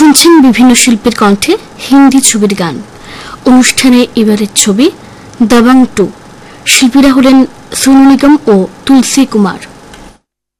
শুনছেন বিভিন্ন শিল্পীর কণ্ঠে হিন্দি ছবির গান। অনুষ্ঠানে এবারের ছবি দাবাং 2। শিল্পীরা হলেন সোনু নিগম ও তুলসী কুমার।